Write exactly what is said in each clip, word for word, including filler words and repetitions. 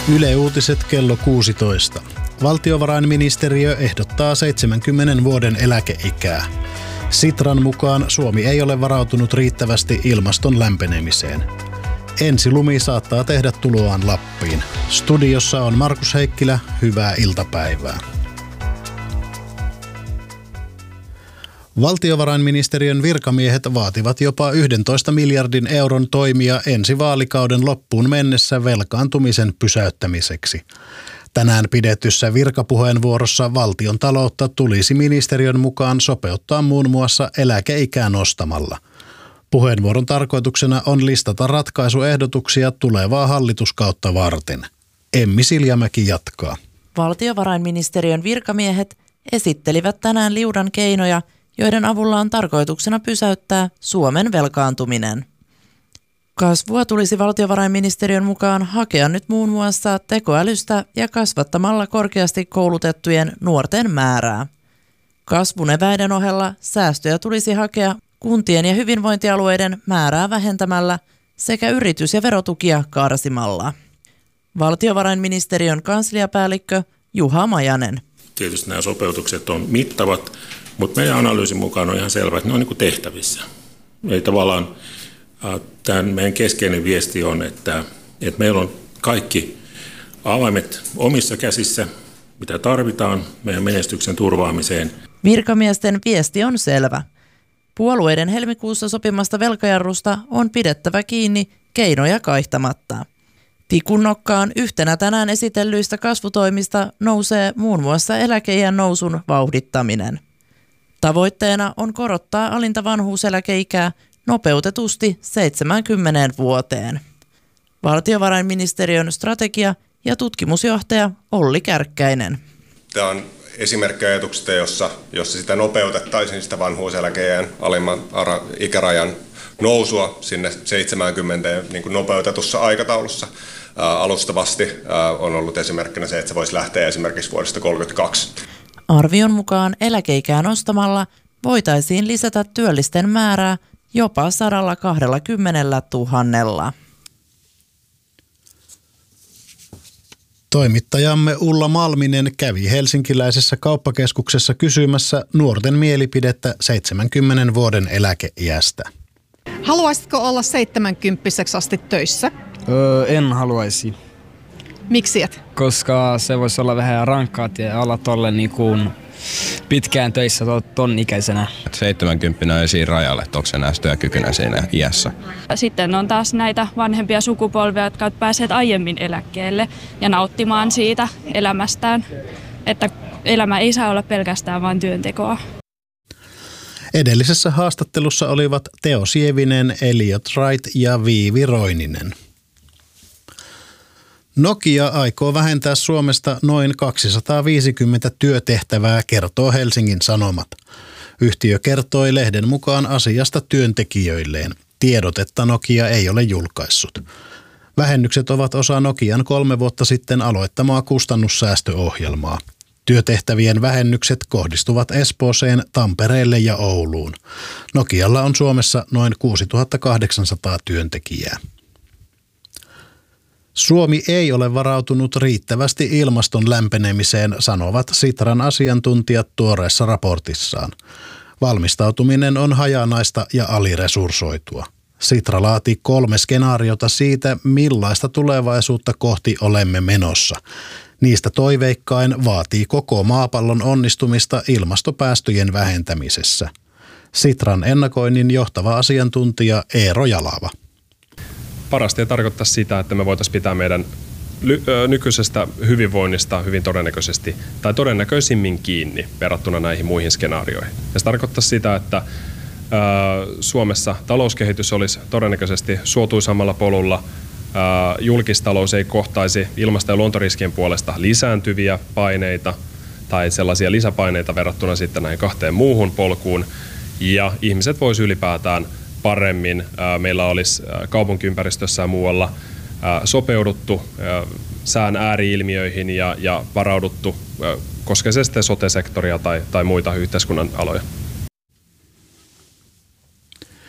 Yle Uutiset kello kuusitoista. Valtiovarainministeriö ehdottaa seitsemänkymmenen vuoden eläkeikää. Sitran mukaan Suomi ei ole varautunut riittävästi ilmaston lämpenemiseen. Ensilumi saattaa tehdä tuloaan Lappiin. Studiossa on Markus Heikkilä. Hyvää iltapäivää. Valtiovarainministeriön virkamiehet vaativat jopa yksitoista miljardin euron toimia ensi vaalikauden loppuun mennessä velkaantumisen pysäyttämiseksi. Tänään pidetyssä virkapuheenvuorossa valtion taloutta tulisi ministeriön mukaan sopeuttaa muun muassa eläkeikää nostamalla. Puheenvuoron tarkoituksena on listata ratkaisuehdotuksia tulevaa hallituskautta varten. Emmi Siljamäki jatkaa. Valtiovarainministeriön virkamiehet esittelivät tänään liudan keinoja, joiden avulla on tarkoituksena pysäyttää Suomen velkaantuminen. Kasvua tulisi valtiovarainministeriön mukaan hakea nyt muun muassa tekoälystä ja kasvattamalla korkeasti koulutettujen nuorten määrää. Kasvun eväiden ohella säästöjä tulisi hakea kuntien ja hyvinvointialueiden määrää vähentämällä sekä yritys- ja verotukia karsimalla. Valtiovarainministeriön kansliapäällikkö Juha Majanen. Tietysti nämä sopeutukset on mittavat, mutta meidän analyysin mukaan on ihan selvä, että ne on niin kuin tehtävissä. Eli tavallaan tämän meidän keskeinen viesti on, että, että meillä on kaikki avaimet omissa käsissä, mitä tarvitaan meidän menestyksen turvaamiseen. Virkamiesten viesti on selvä. Puolueiden helmikuussa sopimasta velkajarrusta on pidettävä kiinni keinoja kaihtamatta. Tikun nokkaan yhtenä tänään esitellyistä kasvutoimista nousee muun muassa eläkeiän nousun vauhdittaminen. Tavoitteena on korottaa alinta vanhuuseläkeikää nopeutetusti seitsemäänkymmeneen vuoteen. Valtiovarainministeriön strategia- ja tutkimusjohtaja Olli Kärkkäinen. Tämä on esimerkki ajatuksesta, jossa, jossa sitä nopeutettaisiin sitä vanhuuseläkeijän alimman ikärajan nousua sinne seitsemäänkymmeneen niin kuin nopeutetussa aikataulussa. Ää, alustavasti ää, on ollut esimerkkinä se, että se voisi lähteä esimerkiksi vuodesta kolmekymmentäkaksi. Arvion mukaan eläkeikää nostamalla voitaisiin lisätä työllisten määrää jopa sata kaksikymmentätuhatta. Toimittajamme Ulla Malminen kävi helsinkiläisessä kauppakeskuksessa kysymässä nuorten mielipidettä seitsemänkymmenen vuoden eläkeiästä. Haluaisitko olla seitsemänkymppiseksi asti töissä? Öö, en haluaisi. Miksi et? Koska se voisi olla vähän rankkaa ja olla tolle niin kuin pitkään töissä ton ikäisenä. seitsemänkymmentä on siinä rajalle, että onko se enää työkykyinen siinä iässä. Sitten on taas näitä vanhempia sukupolvia, jotka ovat päässeet aiemmin eläkkeelle ja nauttimaan siitä elämästään, että elämä ei saa olla pelkästään vain työntekoa. Edellisessä haastattelussa olivat Teo Sievinen, Elliot Wright ja Viivi Roininen. Nokia aikoo vähentää Suomesta noin kaksisataaviisikymmentä työtehtävää, kertoo Helsingin Sanomat. Yhtiö kertoi lehden mukaan asiasta työntekijöilleen. Tiedotetta Nokia ei ole julkaissut. Vähennykset ovat osa Nokian kolme vuotta sitten aloittamaa kustannussäästöohjelmaa. Työtehtävien vähennykset kohdistuvat Espooseen, Tampereelle ja Ouluun. Nokialla on Suomessa noin kuusituhattakahdeksansataa työntekijää. Suomi ei ole varautunut riittävästi ilmaston lämpenemiseen, sanovat Sitran asiantuntijat tuoreessa raportissaan. Valmistautuminen on hajanaista ja aliresursoitua. Sitra laati kolme skenaariota siitä, millaista tulevaisuutta kohti olemme menossa. Niistä toiveikkain vaatii koko maapallon onnistumista ilmastopäästöjen vähentämisessä. Sitran ennakoinnin johtava asiantuntija Eero Jalava. Parasta ei tarkoittaa sitä, että me voitaisiin pitää meidän nykyisestä hyvinvoinnista hyvin todennäköisesti tai todennäköisimmin kiinni verrattuna näihin muihin skenaarioihin. Ja se tarkoittaa sitä, että Suomessa talouskehitys olisi todennäköisesti suotuisammalla polulla, julkistalous ei kohtaisi ilmasto- ja luontoriskien puolesta lisääntyviä paineita tai sellaisia lisäpaineita verrattuna sitten näihin kahteen muuhun polkuun, ja ihmiset voisi ylipäätään paremmin. Meillä olisi kaupunkiympäristössä ja muualla sopeuduttu sään ääriilmiöihin ja, ja varauduttu, koskee se sitten sote-sektoria tai, tai muita yhteiskunnan aloja.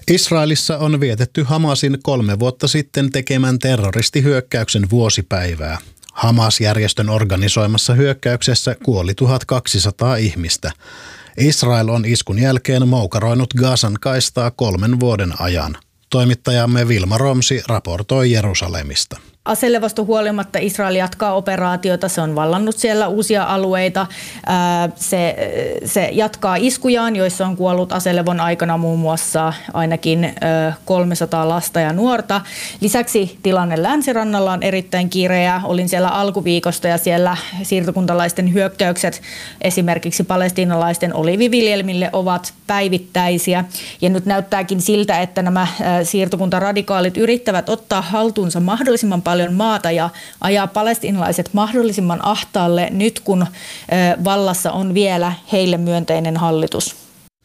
Israelissa on vietetty Hamasin kolme vuotta sitten tekemän terroristihyökkäyksen vuosipäivää. Hamas-järjestön organisoimassa hyökkäyksessä kuoli tuhatkaksisataa ihmistä. Israel on iskun jälkeen moukaroinut Gazan kaistaa kolmen vuoden ajan. Toimittajamme Vilma Romsi raportoi Jerusalemista. Aselevosta huolimatta Israel jatkaa operaatiota, se on vallannut siellä uusia alueita, se, se jatkaa iskujaan, joissa on kuollut aselevon aikana muun muassa ainakin kolmesataa lasta ja nuorta. Lisäksi tilanne länsirannalla on erittäin kireä. Olin siellä alkuviikosta ja siellä siirtokuntalaisten hyökkäykset esimerkiksi palestiinalaisten oliiviviljelmille ovat päivittäisiä. Ja nyt näyttääkin siltä, että nämä siirtokuntaradikaalit yrittävät ottaa haltuunsa mahdollisimman paljon paljon maata ja ajaa palestiinalaiset mahdollisimman ahtaalle nyt, kun vallassa on vielä heille myönteinen hallitus.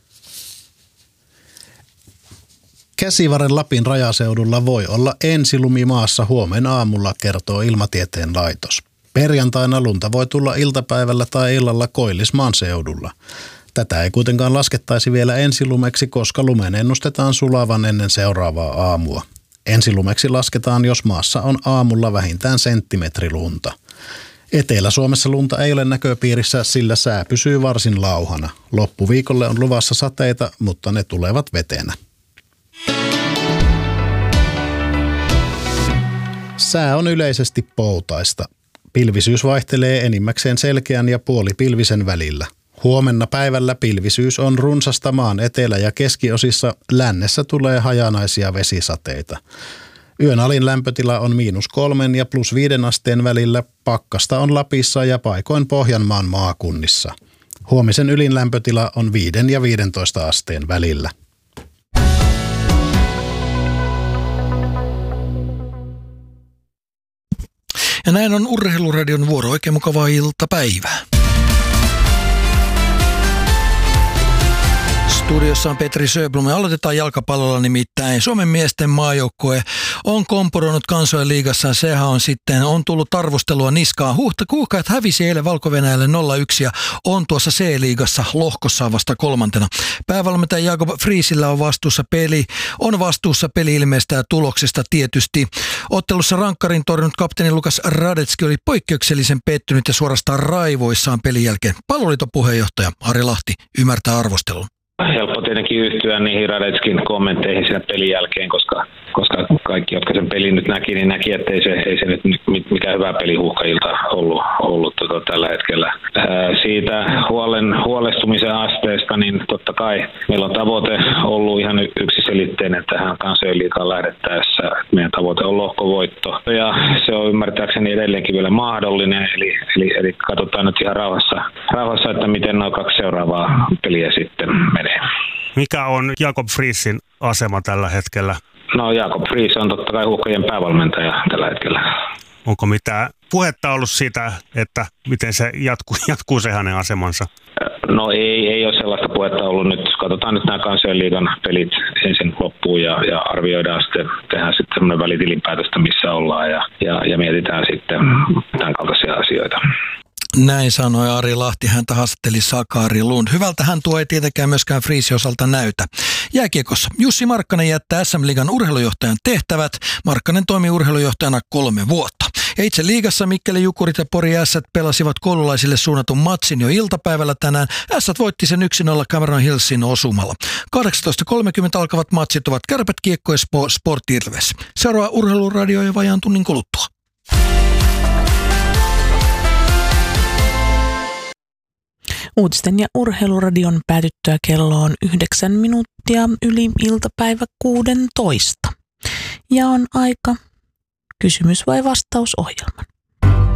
Käsivarren Lapin rajaseudulla voi olla ensilumi maassa huomenna aamulla, kertoo Ilmatieteen laitos. Perjantaina lunta voi tulla iltapäivällä tai illalla Koillismaan seudulla. Tätä ei kuitenkaan laskettaisi vielä ensilumeksi, koska lumen ennustetaan sulavan ennen seuraavaa aamua. Ensilumeksi lasketaan, jos maassa on aamulla vähintään senttimetri lunta. Etelä-Suomessa lunta ei ole näköpiirissä, sillä sää pysyy varsin lauhana. Loppuviikolle on luvassa sateita, mutta ne tulevat vetenä. Sää on yleisesti poutaista. Pilvisyys vaihtelee enimmäkseen selkeän ja puolipilvisen välillä. Huomenna päivällä pilvisyys on runsasta maan etelä- ja keskiosissa, lännessä tulee hajanaisia vesisateita. Yön alin lämpötila on miinus kolmen ja plus viiden asteen välillä, pakkasta on Lapissa ja paikoin Pohjanmaan maakunnissa. Huomisen ylin lämpötila on viiden ja viidentoista asteen välillä. Ja näin on Urheiluradion vuoro. Oikein mukavaa iltapäivää. Studiossa on Petri Sjöblom ja aloitetaan jalkapallolla, nimittäin Suomen miesten maajoukkue on kompuroinut kansojen liigassa. Sehän on sitten on tullut arvostelua niskaan. Huhta Kuuhkajat hävisi eilen Valko-Venäjälle nolla yksi ja on tuossa C-liigassa lohkossa vasta kolmantena. Päävalmentaja Jakob Friisillä on vastuussa peli, on vastuussa peli-ilmeestä ja tuloksesta tietysti. Ottelussa rankkarin torjunut kapteeni Lukas Radetski oli poikkeuksellisen pettynyt ja suorastaan raivoissaan pelin jälkeen. Palloliiton puheenjohtaja Ari Lahti ymmärtää arvostelun. Helppo tietenkin yhtyä niihin Radetskin kommentteihin sen pelin jälkeen, koska, koska kaikki, jotka sen pelin nyt näki, niin näki, että ei se, ei se nyt mikään hyvä peli Huuhkajilta ollut, ollut tota, tällä hetkellä. Ää, siitä huolen, huolestumisen asteesta, niin totta kai meillä on tavoite ollut ihan yksiselitteinen tähän kansojen liigaan lähdettäessä. Meidän tavoite on lohkovoitto ja se on ymmärtääkseni edelleenkin vielä mahdollinen, eli, eli, eli katsotaan nyt ihan rauhassa, rauhassa, että miten nuo kaksi seuraavaa peliä sitten menee. Mikä on Jakob Friesin asema tällä hetkellä? No Jakob Fries on totta kai Huuhkajien päävalmentaja tällä hetkellä. Onko mitään puhetta ollut siitä, että miten se jatkuu, jatkuu se hänen asemansa? No ei, ei ole sellaista puhetta ollut nyt. Katsotaan nyt nämä kansojen liigan pelit ensin loppuun ja, ja arvioidaan sitten, tehdään sitten semmoinen välitilinpäätöstä, missä ollaan ja, ja, ja mietitään sitten tämän kaltaisia asioita. Näin sanoi Ari Lahti, häntä haastatteli Sakari Lund. Hyvältähän tuo ei tietenkään myöskään Friesin osalta näytä. Jääkiekossa Jussi Markkanen jättää S M-liigan urheilujohtajan tehtävät. Markkanen toimi urheilujohtajana kolme vuotta. Ja itse liigassa Mikkeli Jukurit ja Pori Ässät pelasivat koululaisille suunnatun matsin jo iltapäivällä tänään. Ässät voitti sen yksi nolla Cameron Hillsin osumalla. kahdeksantoista kolmekymmentä alkavat matsit ovat Kärpät, Kiekko ja Sport Ilves. Seuraava Urheiluradio jo vajaan tunnin kuluttua. Uutisten ja urheiluradion päätyttyä kello on yhdeksän minuuttia yli iltapäivä kuudentoista. Ja on aika kysymys- vai vastausohjelman.